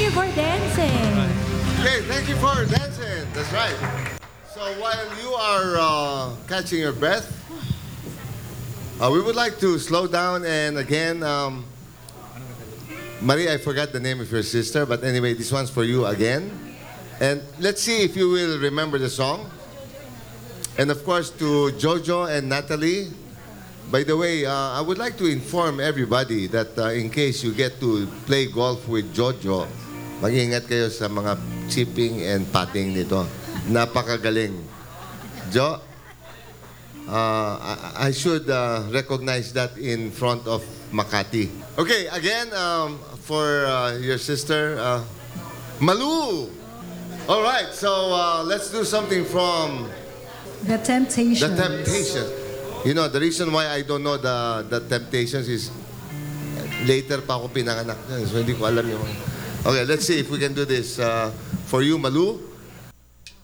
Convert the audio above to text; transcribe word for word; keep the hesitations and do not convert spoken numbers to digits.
you for dancing. Okay, thank you for dancing. That's right. So while you are uh, catching your breath, uh, we would like to slow down and again, um, Marie, I forgot the name of your sister, but anyway, this one's for you again. And let's see if you will remember the song. And of course, to Jojo and Natalie. By the way, uh, I would like to inform everybody that uh, in case you get to play golf with Jojo, mag-ingat kayo sa mga chipping and putting nito. Napakagaling. Jo, uh, I, I should uh, recognize that in front of Makati. Okay, again, um, for uh, your sister, uh, Malu. All right, so uh, let's do something from The Temptations. The Temptations. You know, the reason why I don't know the the Temptations is later pa ako pinanganak. So hindi ko alam yung... Okay, let's see if we can do this. Uh, for you, Malu.